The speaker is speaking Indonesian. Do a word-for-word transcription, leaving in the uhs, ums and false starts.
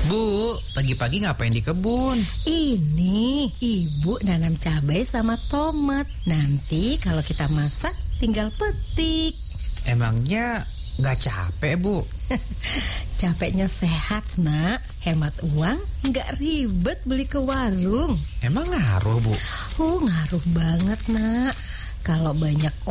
Bu, pagi-pagi ngapain di kebun? Ini ibu nanam cabai sama tomat. Nanti kalau kita masak tinggal petik. Emangnya nggak capek, Bu? Capeknya sehat, nak. Hemat uang, nggak ribet beli ke warung. Emang ngaruh, Bu? Oh, ngaruh banget, nak. Kalau banyak